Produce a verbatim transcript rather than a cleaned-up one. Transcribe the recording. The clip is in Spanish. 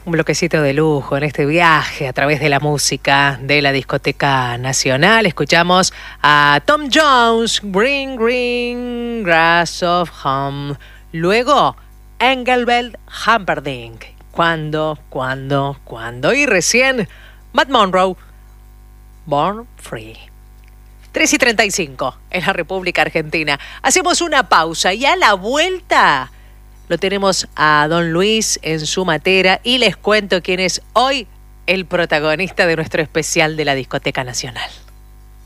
Un bloquecito de lujo en este viaje a través de la música de la Discoteca Nacional. Escuchamos a Tom Jones, Green Green Grass of Home. Luego, Engelbert Humperdinck. ¿Cuándo, cuándo, cuándo? Y recién, Matt Monro, Born Free. tres y treinta y cinco en la República Argentina. Hacemos una pausa y a la vuelta lo tenemos a Don Luis en su matera y les cuento quién es hoy el protagonista de nuestro especial de la Discoteca Nacional.